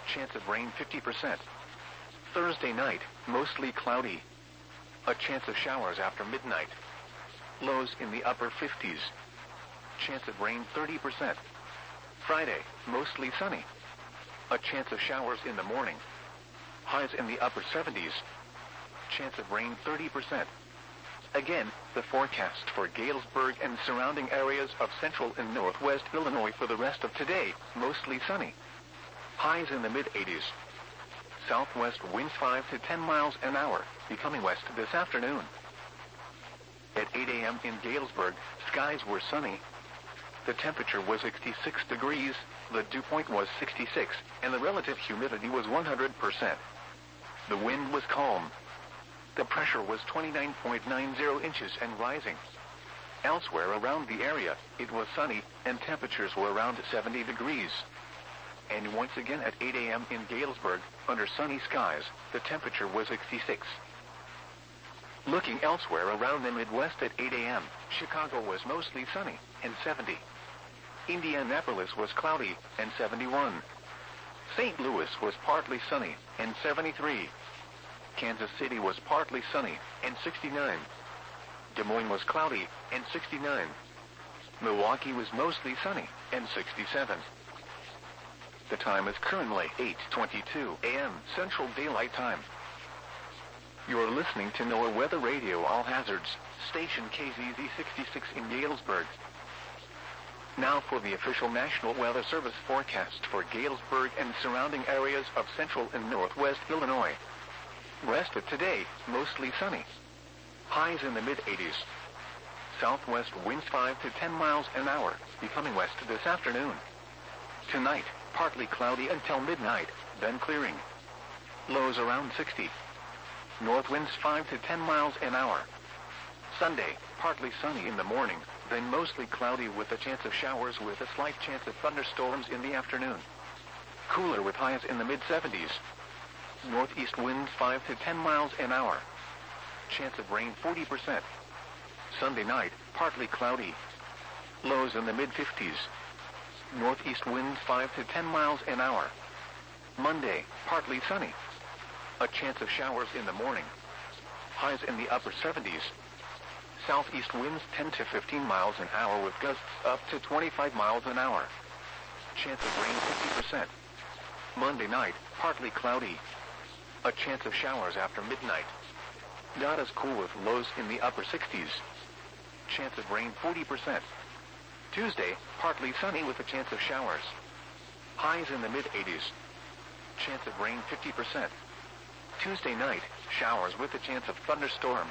chance of rain 50%. Thursday night, mostly cloudy. A chance of showers after midnight. Lows in the upper 50s. Chance of rain 30%. Friday, mostly sunny. A chance of showers in the morning. Highs in the upper 70s. Chance of rain 30%. Again, the forecast for Galesburg and surrounding areas of central and northwest Illinois for the rest of today, mostly sunny. Highs in the mid-80s. Southwest winds 5 to 10 miles an hour, becoming west this afternoon. At 8 a.m. in Galesburg, skies were sunny. The temperature was 66 degrees, the dew point was 66, and the relative humidity was 100%. The wind was calm. The pressure was 29.90 inches and rising. Elsewhere around the area, it was sunny, and temperatures were around 70 degrees. And once again at 8 a.m. in Galesburg, under sunny skies, the temperature was 66. Looking elsewhere around the Midwest at 8 a.m., Chicago was mostly sunny, and 70. Indianapolis was cloudy, and 71. St. Louis was partly sunny, and 73. Kansas City was partly sunny, and 69. Des Moines was cloudy, and 69. Milwaukee was mostly sunny, and 67. The time is currently 8:22 a.m. Central Daylight Time. You're listening to NOAA Weather Radio All Hazards, station KZZ 66 in Galesburg. Now for the official National Weather Service forecast for Galesburg and surrounding areas of central and northwest Illinois. Rest of today, mostly sunny. Highs in the mid-80s. Southwest winds 5 to 10 miles an hour, becoming west this afternoon. Tonight, partly cloudy until midnight, then clearing. Lows around 60. North winds 5 to 10 miles an hour. Sunday, partly sunny in the morning, then mostly cloudy with a chance of showers with a slight chance of thunderstorms in the afternoon. Cooler with highs in the mid-70s. Northeast winds 5 to 10 miles an hour. Chance of rain 40%. Sunday night, partly cloudy. Lows in the mid-50s. Northeast winds 5 to 10 miles an hour. Monday, partly sunny. A chance of showers in the morning. Highs in the upper 70s. Southeast winds 10 to 15 miles an hour with gusts up to 25 miles an hour. Chance of rain 50%. Monday night, partly cloudy. A chance of showers after midnight. Not as cool with lows in the upper 60s. Chance of rain 40%. Tuesday, partly sunny with a chance of showers. Highs in the mid-80s. Chance of rain 50%. Tuesday night, showers with a chance of thunderstorms.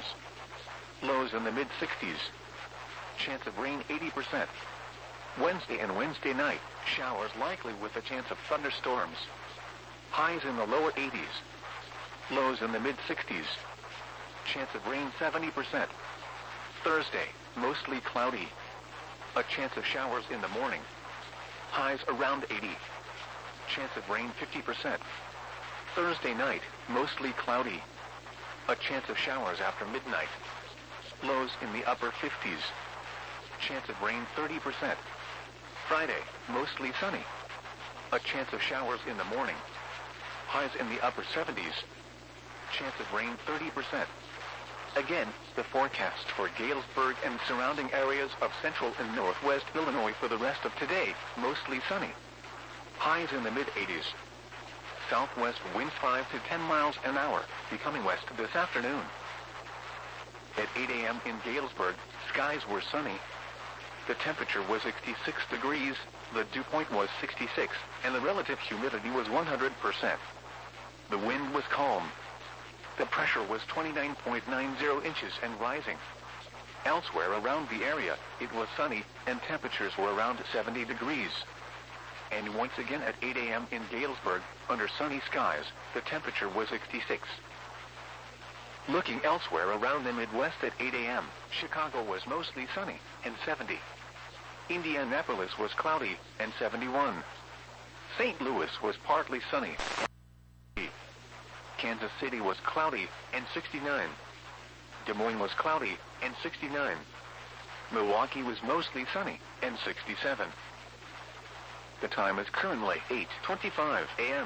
Lows in the mid-60s. Chance of rain 80%. Wednesday and Wednesday night, showers likely with a chance of thunderstorms. Highs in the lower 80s. Lows in the mid-60s. Chance of rain 70%. Thursday, mostly cloudy. A chance of showers in the morning. Highs around 80. Chance of rain 50%. Thursday night, mostly cloudy. A chance of showers after midnight. Lows in the upper 50s. Chance of rain 30%. Friday, mostly sunny. A chance of showers in the morning. Highs in the upper 70s. Chance of rain 30%. Again, the forecast for Galesburg and surrounding areas of central and northwest Illinois for the rest of today, mostly sunny. Highs in the mid-80s. Southwest winds 5 to 10 miles an hour, becoming west this afternoon. At 8 a.m. in Galesburg, skies were sunny. The temperature was 66 degrees, the dew point was 66, and the relative humidity was 100%. The wind was calm. The pressure was 29.90 inches and rising. Elsewhere around the area, it was sunny, and temperatures were around 70 degrees. And once again at 8 a.m. in Galesburg, under sunny skies, the temperature was 66. Looking elsewhere around the Midwest at 8 a.m., Chicago was mostly sunny, and 70. Indianapolis was cloudy, and 71. St. Louis was partly sunny, and Kansas City was cloudy, and 69. Des Moines was cloudy, and 69. Milwaukee was mostly sunny, and 67. The time is currently 8:25 a.m.